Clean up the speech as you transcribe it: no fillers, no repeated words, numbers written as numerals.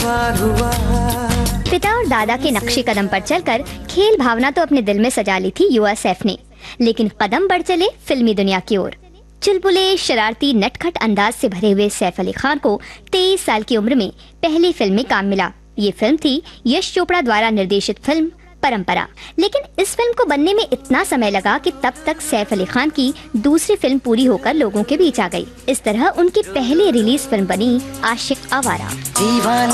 पिता और दादा के नक्शे कदम पर चलकर खेल भावना तो अपने दिल में सजा ली थी युवा सैफ ने, लेकिन कदम बढ़ चले फिल्मी दुनिया की ओर। चुलबुले, शरारती, नटखट अंदाज से भरे हुए सैफ अली खान को 23 साल की उम्र में पहली फिल्म में काम मिला। ये फिल्म थी यश चोपड़ा द्वारा निर्देशित फिल्म परंपरा। लेकिन इस फिल्म को बनने में इतना समय लगा कि तब तक सैफ अली खान की दूसरी फिल्म पूरी होकर लोगों के बीच आ गई। इस तरह उनकी पहली रिलीज फिल्म बनी आशिक आवारा।